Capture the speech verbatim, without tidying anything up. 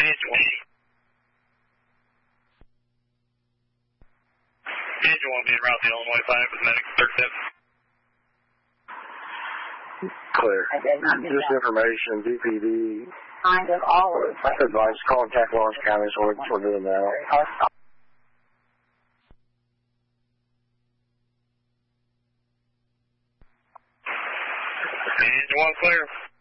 Engine one. Engine one being route to Illinois five with medic thirty-seven. Clear. I did not get This that. information, D P D, Kind of all over the place. advice, contact Lawrence County, so we're, we're doing that. Engine one clear.